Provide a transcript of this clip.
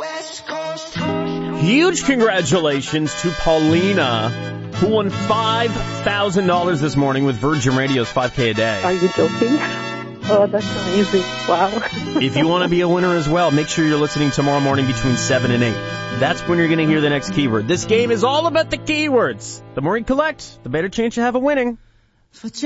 Huge congratulations to Paulina, who won $5,000 this morning with Virgin Radio's 5K a day. Are you joking? Oh, that's amazing. Wow. If you want to be a winner as well, make sure you're listening tomorrow morning between 7 and 8. That's when you're going to hear the next keyword. This game is all about the keywords. The more you collect, the better chance you have of winning.